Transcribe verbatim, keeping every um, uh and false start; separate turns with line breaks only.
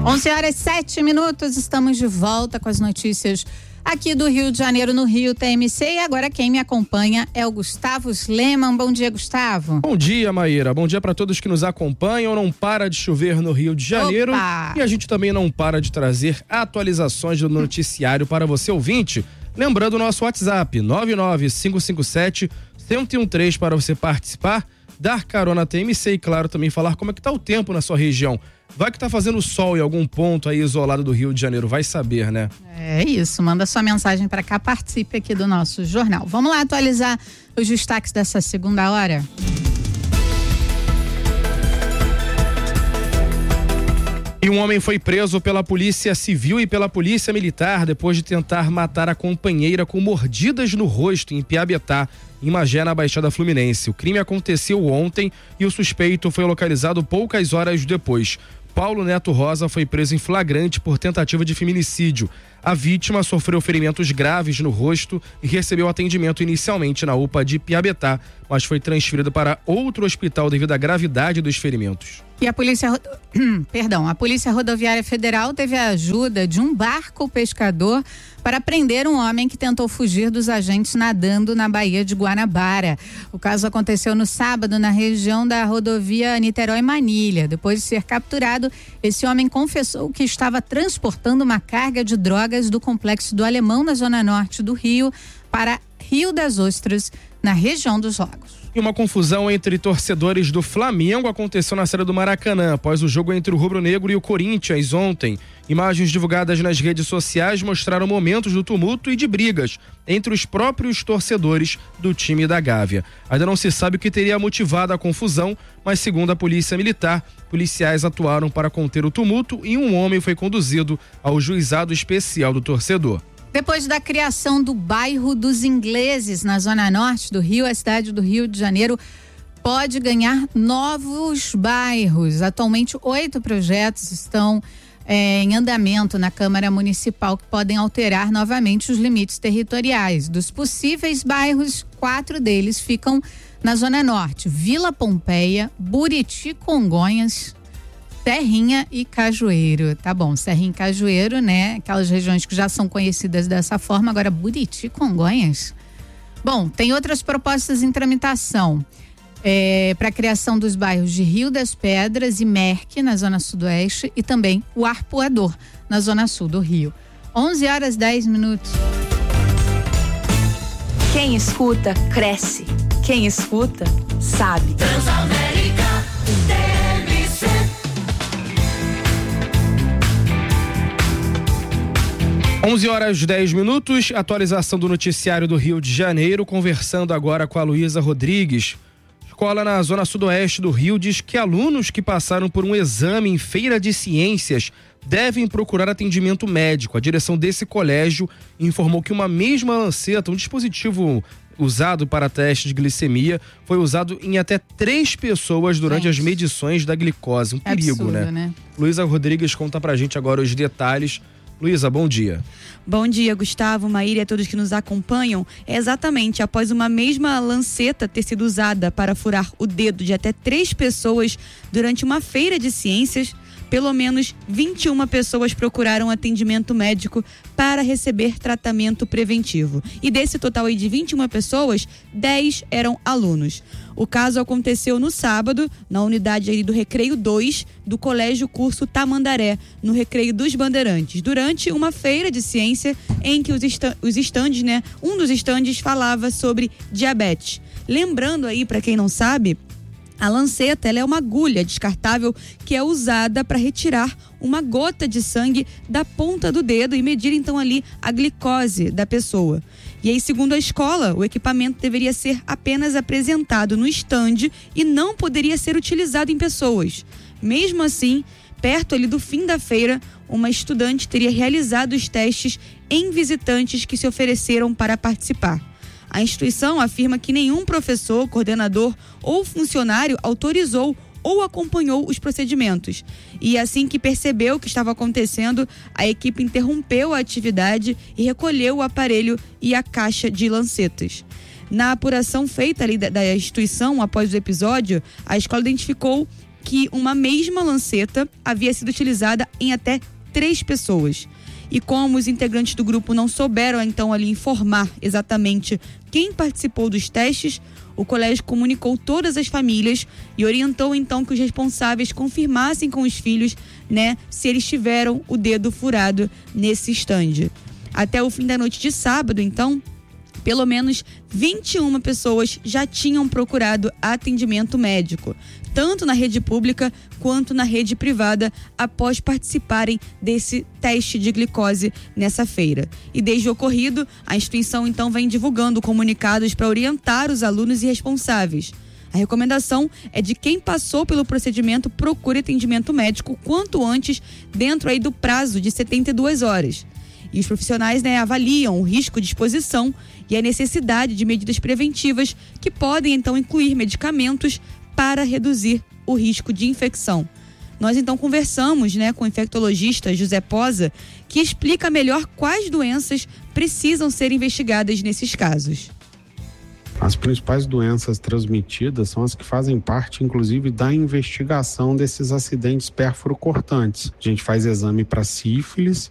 onze horas e sete minutos, estamos de volta com as notícias aqui do Rio de Janeiro, no Rio T M C. E agora quem me acompanha é o Gustavo Sleman. Bom dia, Gustavo.
Bom dia, Maíra. Bom dia para todos que nos acompanham. Não para de chover no Rio de Janeiro.
Opa!
E a gente também não para de trazer atualizações do noticiário para você, ouvinte. Lembrando o nosso WhatsApp, nove nove cinco cinco sete, um zero um três, para você participar, dar carona T M C e, claro, também falar como é que tá o tempo na sua região. Vai que tá fazendo sol em algum ponto aí isolado do Rio de Janeiro, vai saber, né?
É isso, manda sua mensagem para cá, participe aqui do nosso jornal. Vamos lá atualizar os destaques dessa segunda hora?
E um homem foi preso pela Polícia Civil e pela Polícia Militar depois de tentar matar a companheira com mordidas no rosto em Piabetá, em Magé, na Baixada Fluminense. O crime aconteceu ontem e o suspeito foi localizado poucas horas depois. Paulo Neto Rosa foi preso em flagrante por tentativa de feminicídio. A vítima sofreu ferimentos graves no rosto e recebeu atendimento inicialmente na U P A de Piabetá, mas foi transferida para outro hospital devido à gravidade dos ferimentos.
E a Polícia, Rodo... Perdão, a Polícia Rodoviária Federal teve a ajuda de um barco pescador para prender um homem que tentou fugir dos agentes nadando na Baía de Guanabara. O caso aconteceu no sábado na região da rodovia Niterói-Manilha. Depois de ser capturado, esse homem confessou que estava transportando uma carga de drogas do Complexo do Alemão, na zona norte do Rio, para Rio das Ostras, na região dos Lagos.
E uma confusão entre torcedores do Flamengo aconteceu na Serra do Maracanã, após o jogo entre o Rubro Negro e o Corinthians ontem. Imagens divulgadas nas redes sociais mostraram momentos do tumulto e de brigas entre os próprios torcedores do time da Gávea. Ainda não se sabe o que teria motivado a confusão, mas segundo a Polícia Militar, policiais atuaram para conter o tumulto e um homem foi conduzido ao juizado especial do torcedor.
Depois da criação do bairro dos Ingleses, na zona norte do Rio, a cidade do Rio de Janeiro pode ganhar novos bairros. Atualmente, oito projetos estão é, em andamento na Câmara Municipal que podem alterar novamente os limites territoriais. Dos possíveis bairros, quatro deles ficam na zona norte: Vila Pompeia, Buriti, Congonhas, Serrinha e Cajueiro. Tá bom, Serrinha e Cajueiro, né? Aquelas regiões que já são conhecidas dessa forma. Agora, Buriti, Congonhas. Bom, tem outras propostas em tramitação é, para a criação dos bairros de Rio das Pedras e Merque, na zona sudoeste, e também o Arpoador, na zona sul do Rio. onze horas e dez minutos.
Quem escuta, cresce. Quem escuta, sabe. Transamérica.
onze horas e dez minutos, atualização do noticiário do Rio de Janeiro, conversando agora com a Luísa Rodrigues. Escola na zona sudoeste do Rio diz que alunos que passaram por um exame em feira de ciências devem procurar atendimento médico. A direção desse colégio informou que uma mesma lanceta, um dispositivo usado para teste de glicemia, foi usado em até três pessoas durante Gente. as medições da glicose. Um perigo,
Absurdo,
né?
né?
Luísa Rodrigues conta pra gente agora os detalhes. Luísa, bom dia.
Bom dia, Gustavo, Maíra e a todos que nos acompanham. É exatamente após uma mesma lanceta ter sido usada para furar o dedo de até três pessoas durante uma feira de ciências, pelo menos vinte e uma pessoas procuraram atendimento médico para receber tratamento preventivo. E desse total aí de vinte e uma pessoas, dez eram alunos. O caso aconteceu no sábado, na unidade aí do Recreio dois, do Colégio Curso Tamandaré, no Recreio dos Bandeirantes, durante uma feira de ciência em que os, esta- os estandes, né, um dos estandes falava sobre diabetes. Lembrando aí, para quem não sabe, a lanceta, ela é uma agulha descartável que é usada para retirar uma gota de sangue da ponta do dedo e medir então ali a glicose da pessoa. E aí, segundo a escola, o equipamento deveria ser apenas apresentado no estande e não poderia ser utilizado em pessoas. Mesmo assim, perto ali do fim da feira, uma estudante teria realizado os testes em visitantes que se ofereceram para participar. A instituição afirma que nenhum professor, coordenador ou funcionário autorizou ou acompanhou os procedimentos. E assim que percebeu o que estava acontecendo, a equipe interrompeu a atividade e recolheu o aparelho e a caixa de lancetas. Na apuração feita ali da, da instituição após o episódio, a escola identificou que uma mesma lanceta havia sido utilizada em até três pessoas. E como os integrantes do grupo não souberam, então, ali informar exatamente quem participou dos testes, o colégio comunicou todas as famílias e orientou, então, que os responsáveis confirmassem com os filhos, né, se eles tiveram o dedo furado nesse estande. Até o fim da noite de sábado, então, pelo menos vinte e uma pessoas já tinham procurado atendimento médico, tanto na rede pública quanto na rede privada, após participarem desse teste de glicose nessa feira. E desde o ocorrido, a instituição então vem divulgando comunicados para orientar os alunos e responsáveis. A recomendação é de quem passou pelo procedimento procure atendimento médico quanto antes, dentro aí do prazo de setenta e duas horas. E os profissionais, né, avaliam o risco de exposição e a necessidade de medidas preventivas que podem então incluir medicamentos para reduzir o risco de infecção. Nós então conversamos, né, com o infectologista José Posa, que explica melhor quais doenças precisam ser investigadas nesses casos.
As principais doenças transmitidas são as que fazem parte, inclusive, da investigação desses acidentes pérfuro-cortantes. A gente faz exame para sífilis